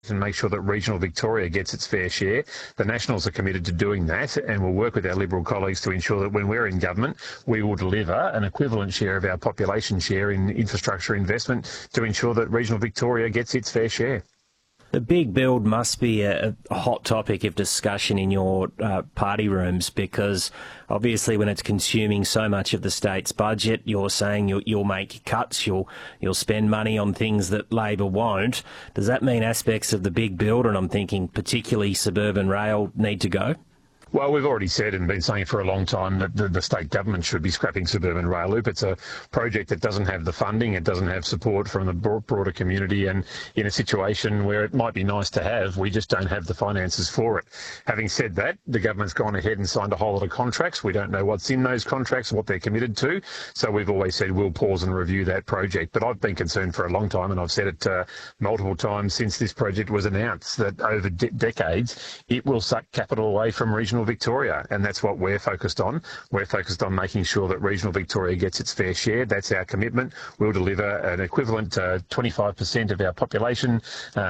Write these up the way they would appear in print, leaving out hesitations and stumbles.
and make sure that regional Victoria gets its fair share. The Nationals are committed to doing that, and we'll work with our Liberal colleagues to ensure that when we're in government, we will deliver an equivalent share of our population share in infrastructure investment to ensure that regional Victoria gets its fair share. The big build must be a hot topic of discussion in your party rooms, because obviously when it's consuming so much of the state's budget, you're saying you'll make cuts, you'll spend money on things that Labor won't. Does that mean aspects of the big build, and I'm thinking particularly suburban rail, need to go? Well, we've already said and been saying for a long time that the state government should be scrapping suburban rail loop. It's a project that doesn't have the funding, it doesn't have support from the broader community, and in a situation where it might be nice to have, we just don't have the finances for it. Having said that, the government's gone ahead and signed a whole lot of contracts. We don't know what's in those contracts, what they're committed to, so we've always said we'll pause and review that project. But I've been concerned for a long time, and I've said it multiple times since this project was announced, that over decades it will suck capital away from regional Victoria, and that's what we're focused on. We're focused on making sure that regional Victoria gets its fair share. That's our commitment. We'll deliver an equivalent 25% of our population,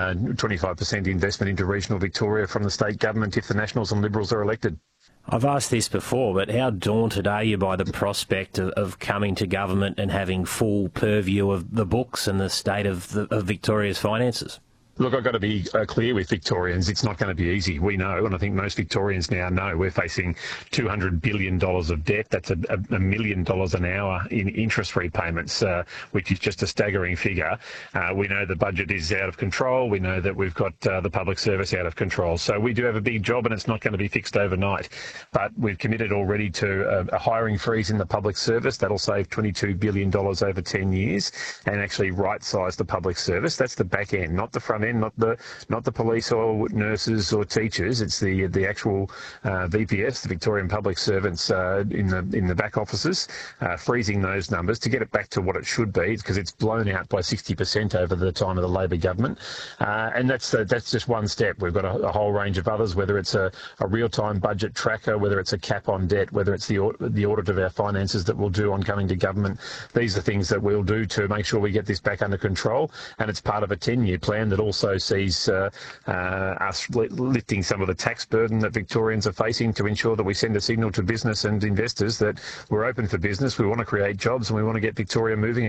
25% investment into regional Victoria from the state government if the Nationals and Liberals are elected. I've asked this before, but how daunted are you by the prospect of coming to government and having full purview of the books and the state of Victoria's finances? Look, I've got to be clear with Victorians. It's not going to be easy. We know, and I think most Victorians now know, we're facing $200 billion of debt. That's $1 million an hour in interest repayments, which is just a staggering figure. We know the budget is out of control. We know that we've got the public service out of control. So we do have a big job, and it's not going to be fixed overnight. But we've committed already to a hiring freeze in the public service. That'll save $22 billion over 10 years and actually right-size the public service. That's the back end, not the front end. Not the police or nurses or teachers. It's the actual VPS, the Victorian public servants in the back offices, freezing those numbers to get it back to what it should be, because it's blown out by 60% over the time of the Labor government, and that's just one step. We've got a whole range of others, whether it's a real-time budget tracker, whether it's a cap on debt, whether it's the audit of our finances that we'll do on coming to government. These are things that we'll do to make sure we get this back under control, and it's part of a 10-year plan that also sees us lifting some of the tax burden that Victorians are facing to ensure that we send a signal to business and investors that we're open for business, we want to create jobs, and we want to get Victoria moving